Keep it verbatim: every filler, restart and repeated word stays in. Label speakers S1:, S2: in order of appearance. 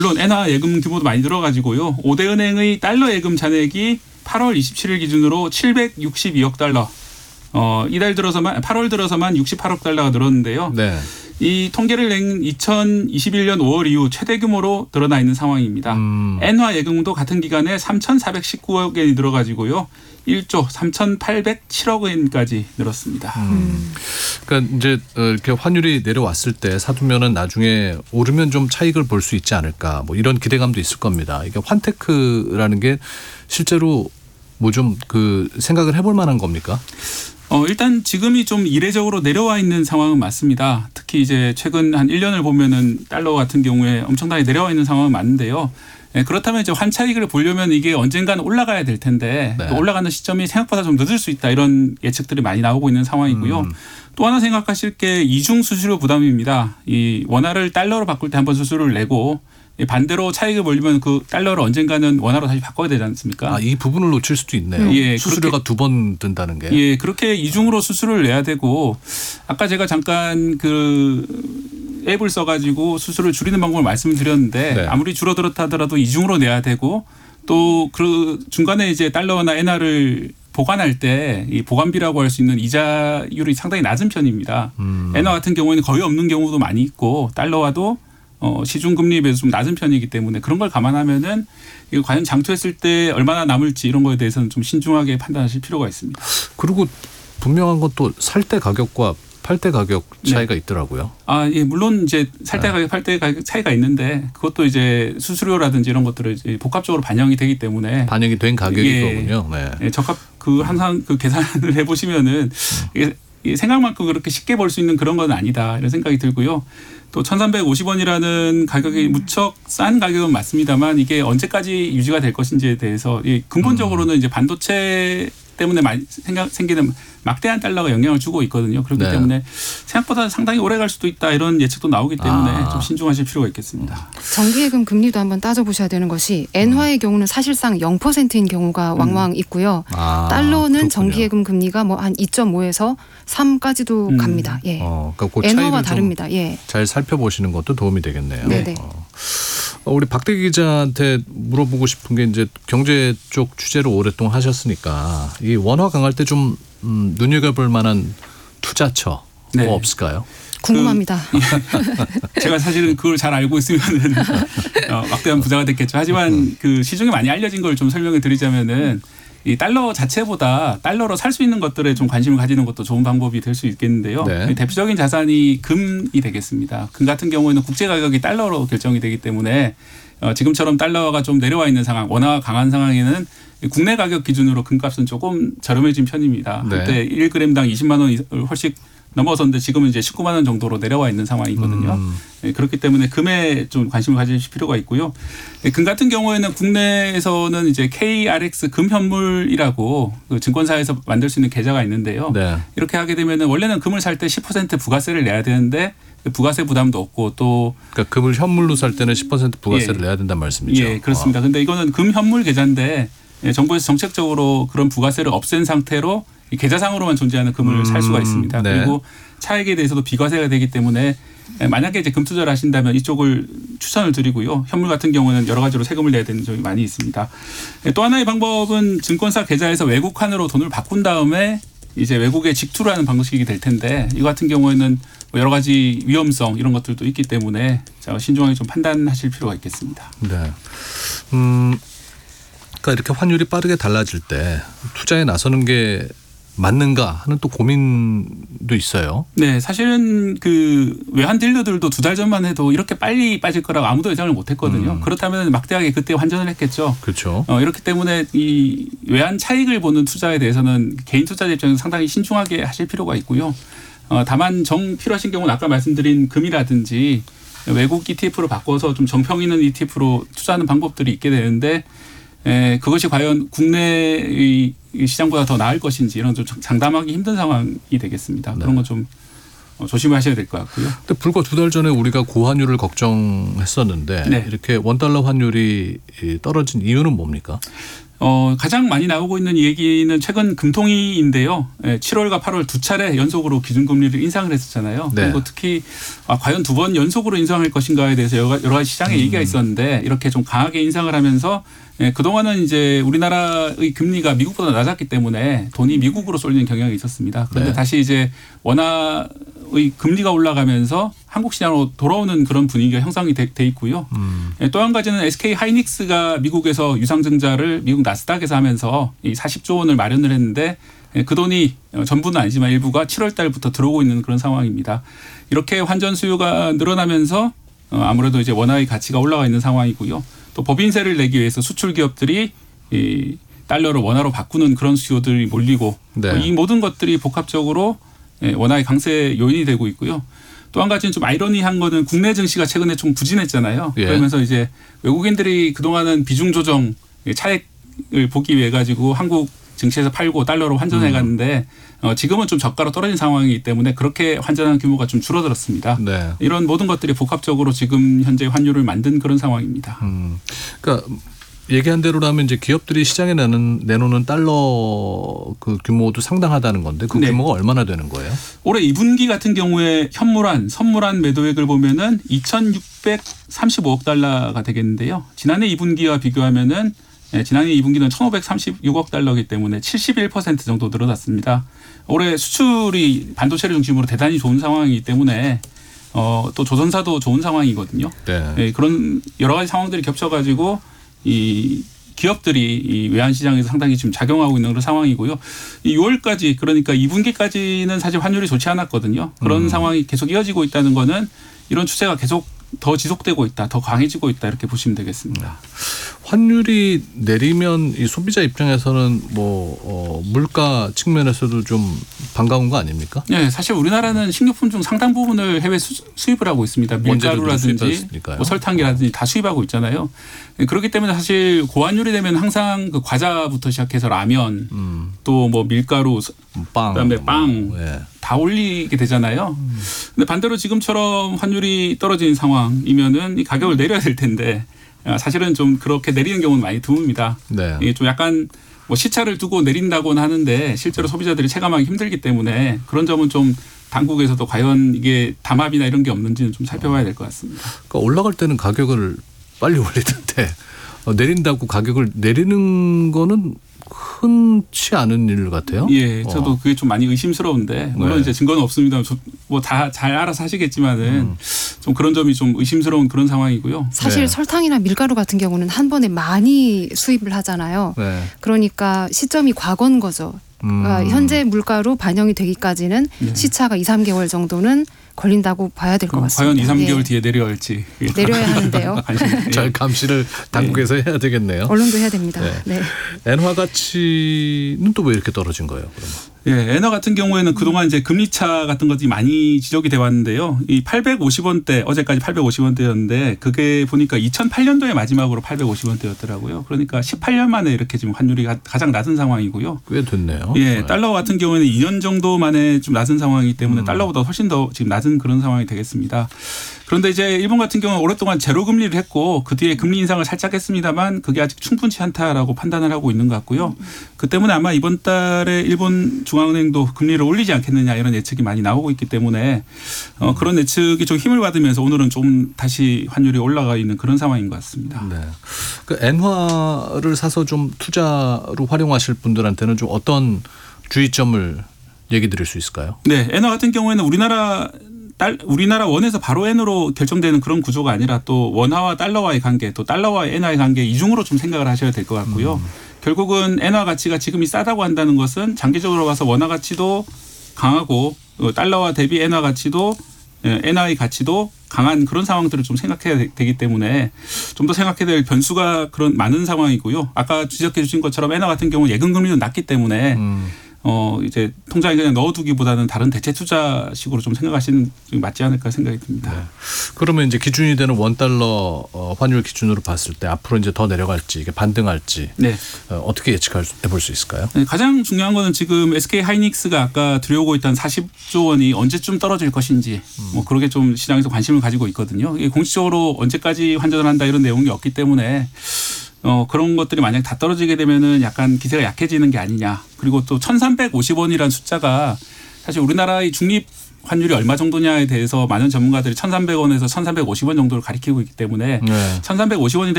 S1: 물론 엔화 예금 규모도 많이 늘어가지고요. 오 대 은행의 달러 예금 잔액이 팔월 이십칠일 기준으로 칠백육십이억 달러. 어, 이달 들어서만 팔월 들어서만 육십팔억 달러가 늘었는데요. 네. 이 통계를 낸 이천이십일년 오월 이후 최대 규모로 늘어나 있는 상황입니다. 음. 엔화 예금도 같은 기간에 삼천사백십구억 엔이 늘어가지고요. 일조 삼천팔백칠억 엔까지 늘었습니다.
S2: 음. 그러니까 이제 이렇게 환율이 내려왔을 때 사두면은 나중에 오르면 좀 차익을 볼 수 있지 않을까, 뭐 이런 기대감도 있을 겁니다. 이게 환테크라는 게 실제로 뭐 좀 그 생각을 해볼 만한 겁니까?
S1: 어, 일단 지금이 좀 이례적으로 내려와 있는 상황은 맞습니다. 특히 이제 최근 한 일 년을 보면은 달러 같은 경우에 엄청나게 내려와 있는 상황은 맞는데요. 네, 그렇다면 이제 환차익을 보려면 이게 언젠가는 올라가야 될 텐데 네. 또 올라가는 시점이 생각보다 좀 늦을 수 있다, 이런 예측들이 많이 나오고 있는 상황이고요. 음. 또 하나 생각하실 게 이중 수수료 부담입니다. 이 원화를 달러로 바꿀 때 한번 수수료를 내고 반대로 차익을 벌리면 그 달러를 언젠가는 원화로 다시 바꿔야 되지 않습니까?
S2: 아, 이 부분을 놓칠 수도 있네요. 예, 수수료가 두 번 든다는 게.
S1: 예, 그렇게 이중으로 수수료를 내야 되고, 아까 제가 잠깐 그 앱을 써가지고 수수료를 줄이는 방법을 말씀드렸는데 네. 아무리 줄어들었다 하더라도 이중으로 내야 되고, 또 그 중간에 이제 달러나 엔화를 보관할 때 이 보관비라고 할 수 있는 이자율이 상당히 낮은 편입니다. 음. 엔화 같은 경우에는 거의 없는 경우도 많이 있고, 달러와도 어, 시중금리에 비해서 좀 낮은 편이기 때문에 그런 걸 감안하면은 이거 과연 장투했을 때 얼마나 남을지 이런 거에 대해서는 좀 신중하게 판단하실 필요가 있습니다.
S2: 그리고 분명한 건 또 살 때 가격과 팔 때 가격 차이가 네. 있더라고요.
S1: 아, 예, 물론 이제 살 때 네. 가격, 팔 때 가격 차이가 있는데 그것도 이제 수수료라든지 이런 것들을 이제 복합적으로 반영이 되기 때문에
S2: 반영이 된 가격이거든요.
S1: 예,
S2: 네.
S1: 예, 적합 그 항상 그 계산을 해보시면은 음. 이게 생각만큼 그렇게 쉽게 벌 수 있는 그런 건 아니다, 이런 생각이 들고요. 또 천삼백오십 원이라는 가격이 무척 싼 가격은 맞습니다만 이게 언제까지 유지가 될 것인지에 대해서 근본적으로는 이제 반도체 때문에 많이 생각, 생기는 막대한 달러가 영향을 주고 있거든요. 그렇기 네. 때문에 생각보다 상당히 오래 갈 수도 있다, 이런 예측도 나오기 때문에 아. 좀 신중하실 필요가 있겠습니다.
S3: 정기예금 금리도 한번 따져보셔야 되는 것이 엔화의 음. 경우는 사실상 영 퍼센트인 경우가 왕왕 있고요. 아, 달러는 그렇군요. 정기예금 금리가 뭐 한 이 점 오에서 삼까지도 음. 갑니다. 예.
S2: 어, 그러니까 그
S3: 엔화와 다릅니다. 예.
S2: 잘 살펴보시는 것도 도움이 되겠네요.
S3: 네네.
S2: 어. 우리 박대기 기자한테 물어보고 싶은 게, 이제 경제 쪽 취재를 오랫동안 하셨으니까 이 원화 강할 때 좀 음, 눈여겨볼 만한 투자처 네. 뭐 없을까요?
S3: 궁금합니다.
S1: 그, 제가 사실은 그걸 잘 알고 있으면은 어, 막대한 부자가 됐겠죠. 하지만 그 시중에 많이 알려진 걸 좀 설명해 드리자면은 이 달러 자체보다 달러로 살 수 있는 것들에 좀 관심을 가지는 것도 좋은 방법이 될 수 있겠는데요. 네. 대표적인 자산이 금이 되겠습니다. 금 같은 경우에는 국제 가격이 달러로 결정이 되기 때문에 어, 지금처럼 달러가 좀 내려와 있는 상황, 원화가 강한 상황에는 국내 가격 기준으로 금값은 조금 저렴해진 편입니다. 네. 한때 일 그램당 이십만 원이 훨씬 넘어섰는데 지금은 이제 십구만 원 정도로 내려와 있는 상황이거든요. 음. 네, 그렇기 때문에 금에 좀 관심을 가지실 필요가 있고요. 네, 금 같은 경우에는 국내에서는 이제 케이알엑스 금현물이라고 그 증권사에서 만들 수 있는 계좌가 있는데요. 네. 이렇게 하게 되면은 원래는 금을 살 때 십 퍼센트 부가세를 내야 되는데 부가세 부담도 없고, 또
S2: 그러니까 금을 현물로 살 때는 십 퍼센트 부가세를 예. 내야 된다는 말씀이죠.
S1: 예, 그렇습니다. 그런데 이거는 금 현물 계좌인데 정부에서 정책적으로 그런 부가세를 없앤 상태로 계좌상으로만 존재하는 금을 음, 살 수가 있습니다. 네. 그리고 차액에 대해서도 비과세가 되기 때문에 만약에 이제 금 투자를 하신다면 이쪽을 추천을 드리고요. 현물 같은 경우는 여러 가지로 세금을 내야 되는 점이 많이 있습니다. 또 하나의 방법은 증권사 계좌에서 외국환으로 돈을 바꾼 다음에 이제 외국에 직투를 하는 방식이 될 텐데, 이 같은 경우에는 여러 가지 위험성 이런 것들도 있기 때문에 신중하게 좀 판단하실 필요가 있겠습니다.
S2: 네. 음, 그러니까 이렇게 환율이 빠르게 달라질 때 투자에 나서는 게 맞는가 하는 또 고민도 있어요.
S1: 네, 사실은 그 외환 딜러들도 두 달 전만 해도 이렇게 빨리 빠질 거라고 아무도 예상을 못했거든요. 음. 그렇다면 막대하게 그때 환전을 했겠죠.
S2: 그렇죠.
S1: 어, 이렇기 때문에 이 외환 차익을 보는 투자에 대해서는 개인 투자자 입장에서 상당히 신중하게 하실 필요가 있고요. 어, 다만 정 필요하신 경우는 아까 말씀드린 금이라든지 외국 이티에프로 바꿔서 좀 정평 있는 이티에프로 투자하는 방법들이 있게 되는데, 에, 그것이 과연 국내의 시장보다 더 나을 것인지 이런 좀 장담하기 힘든 상황이 되겠습니다. 네. 그런 건 좀 조심하셔야 될 것 같고요.
S2: 근데 불과 두 달 전에 우리가 고환율을 걱정했었는데
S1: 네.
S2: 이렇게 원달러 환율이 떨어진 이유는 뭡니까?
S1: 어, 가장 많이 나오고 있는 얘기는 최근 금통위인데요. 예, 칠월과 팔월 두 차례 연속으로 기준금리를 인상을 했었잖아요.
S2: 네.
S1: 그리고 특히 아, 과연 두 번 연속으로 인상할 것인가에 대해서 여러, 여러 가지 시장에 음. 얘기가 있었는데 이렇게 좀 강하게 인상을 하면서 예, 그동안은 이제 우리나라의 금리가 미국보다 낮았기 때문에 돈이 미국으로 쏠리는 경향이 있었습니다. 그런데
S2: 네.
S1: 다시 이제 원화의 금리가 올라가면서 한국 시장으로 돌아오는 그런 분위기가 형성이 돼, 돼 있고요. 음. 예, 또 한 가지는 에스케이 하이닉스가 미국에서 유상증자를 미국 나스닥에서 하면서 이 사십조 원을 마련을 했는데 예, 그 돈이 전부는 아니지만 일부가 칠월 달부터 들어오고 있는 그런 상황입니다. 이렇게 환전 수요가 늘어나면서 어, 아무래도 이제 원화의 가치가 올라가 있는 상황이고요. 또 법인세를 내기 위해서 수출 기업들이 이 달러를 원화로 바꾸는 그런 수요들이 몰리고
S2: 네.
S1: 이 모든 것들이 복합적으로 원화의 강세 요인이 되고 있고요. 또 한 가지는 좀 아이러니한 거는 국내 증시가 최근에 좀 부진했잖아요.
S2: 예.
S1: 그러면서 이제 외국인들이 그동안은 비중 조정 차익을 보기 위해 가지고 한국 증시에서 팔고 달러로 환전해 갔는데 음. 어, 지금은 좀 저가로 떨어진 상황이기 때문에 그렇게 환전하는 규모가 좀 줄어들었습니다. 네. 이런 모든 것들이 복합적으로 지금 현재 환율을 만든 그런 상황입니다.
S2: 음. 그러니까 얘기한 대로라면 이제 기업들이 시장에 내는, 내놓는 달러 그 규모도 상당하다는 건데 그 네. 규모가 얼마나 되는 거예요?
S1: 올해 이 분기 같은 경우에 현물환, 선물환 매도액을 보면은 이천육백삼십오억 달러가 되겠는데요. 지난해 이 분기와 비교하면은 네, 지난해 이 분기는 천오백삼십육억 달러이기 때문에 칠십일 퍼센트 정도 늘어났습니다. 올해 수출이 반도체를 중심으로 대단히 좋은 상황이기 때문에 어, 또 조선사도 좋은 상황이거든요. 네. 네, 그런 여러 가지 상황들이 겹쳐가지고 이 기업들이 이 외환시장에서 상당히 지금 작용하고 있는 그런 상황이고요. 이 유월까지 그러니까 이 분기까지는 사실 환율이 좋지 않았거든요. 그런 음. 상황이 계속 이어지고 있다는 거는 이런 추세가 계속 더 지속되고 있다, 더 강해지고 있다 이렇게 보시면 되겠습니다.
S2: 환율이 내리면 이 소비자 입장에서는 뭐 어, 물가 측면에서도 좀 반가운 거 아닙니까?
S1: 네, 사실 우리나라는 식료품 중 상당 부분을 해외 수, 수입을 하고 있습니다. 밀가루라든지 뭐 설탕이라든지 다 수입하고 있잖아요. 그렇기 때문에 사실 고환율이 되면 항상 그 과자부터 시작해서 라면, 음. 또 뭐 밀가루, 빵, 그다음에 빵. 뭐, 예. 다 올리게 되잖아요. 음. 근데 반대로 지금처럼 환율이 떨어진 상황이면은 이 가격을 내려야 될 텐데 사실은 좀 그렇게 내리는 경우는 많이 드뭅니다. 네. 이게 좀 약간 뭐 시차를 두고 내린다고는 하는데 실제로 소비자들이 체감하기 힘들기 때문에 그런 점은 좀 당국에서도 과연 이게 담합이나 이런 게 없는지는 좀 살펴봐야 될 것 같습니다.
S2: 그러니까 올라갈 때는 가격을 빨리 올리던데 내린다고 가격을 내리는 거는 흔치 않은 일 같아요.
S1: 예, 저도 어. 그게 좀 많이 의심스러운데 물론 네. 이제 증거는 없습니다. 뭐 다 잘 알아서 하시겠지만은 음. 좀 그런 점이 좀 의심스러운 그런 상황이고요.
S3: 사실 네. 설탕이나 밀가루 같은 경우는 한 번에 많이 수입을 하잖아요. 네. 그러니까 시점이 과거인 거죠. 음. 그러니까 현재 물가로 반영이 되기까지는 네. 시차가 이, 삼 개월 정도는 걸린다고 봐야 될 것 같습니다.
S1: 과연 이, 삼 개월 예. 뒤에 내려야 할지.
S3: 내려야 하는데요.
S2: 잘 감시를 당국에서 네. 해야 되겠네요.
S3: 언론도 해야 됩니다. 네. 네.
S2: 엔화 가치는 또 왜 이렇게 떨어진 거예요? 그러면?
S1: 예, 엔화 같은 경우에는 그동안 이제 금리차 같은 것들이 많이 지적이 돼 왔는데요. 이 팔백오십 원대 어제까지 팔백오십 원대였는데 그게 보니까 이천팔 년도에 마지막으로 팔백오십 원대였더라고요. 그러니까 십팔 년 만에 이렇게 지금 환율이 가장 낮은 상황이고요.
S2: 꽤 됐네요.
S1: 예, 네. 달러 같은 경우에는 이 년 정도 만에 좀 낮은 상황이기 때문에 음. 달러보다 훨씬 더 지금 낮은 그런 상황이 되겠습니다. 그런데 이제 일본 같은 경우는 오랫동안 제로 금리를 했고 그 뒤에 금리 인상을 살짝 했습니다만 그게 아직 충분치 않다라고 판단을 하고 있는 것 같고요. 그 때문에 아마 이번 달에 일본 중앙은행도 금리를 올리지 않겠느냐 이런 예측이 많이 나오고 있기 때문에 어, 그런 예측이 좀 힘을 받으면서 오늘은 좀 다시 환율이 올라가 있는 그런 상황인 것 같습니다.
S2: 네. 그 엔화를 사서 좀 투자로 활용하실 분들한테는 좀 어떤 주의점을 얘기 드릴 수 있을까요?
S1: 네. 엔화 같은 경우에는 우리나라 달, 우리나라 원에서 바로 엔으로 결정되는 그런 구조가 아니라 또 원화와 달러와의 관계 또 달러와 엔화의 관계 이중으로 좀 생각을 하셔야 될 것 같고요. 음. 결국은 엔화 가치가 지금이 싸다고 한다는 것은 장기적으로 봐서 원화 가치도 강하고 달러와 대비 엔화 가치도 엔화의 가치도 강한 그런 상황들을 좀 생각해야 되기 때문에 좀 더 생각해야 될 변수가 그런 많은 상황이고요. 아까 지적해 주신 것처럼 엔화 같은 경우는 예금 금리도 낮기 때문에 음. 어 이제 통장에 그냥 넣어두기보다는 다른 대체 투자식으로 좀 생각하시는 게 맞지 않을까 생각이 듭니다. 네.
S2: 그러면 이제 기준이 되는 원 달러 환율 기준으로 봤을 때 앞으로 이제 더 내려갈지 이게 반등할지 네. 어떻게 예측해 볼 수 있을까요?
S1: 네, 가장 중요한 거는 지금 에스케이 하이닉스가 아까 들여오고 있던 사십조 원이 언제쯤 떨어질 것인지 음. 뭐 그렇게 좀 시장에서 관심을 가지고 있거든요. 이게 공식적으로 언제까지 환전을 한다 이런 내용이 없기 때문에. 어, 그런 것들이 만약 다 떨어지게 되면은 약간 기세가 약해지는 게 아니냐. 그리고 또 천삼백오십 원이라는 숫자가 사실 우리나라의 중립 환율이 얼마 정도냐에 대해서 많은 전문가들이 천삼백 원에서 천삼백오십 원 정도를 가리키고 있기 때문에 네. 천삼백오십 원이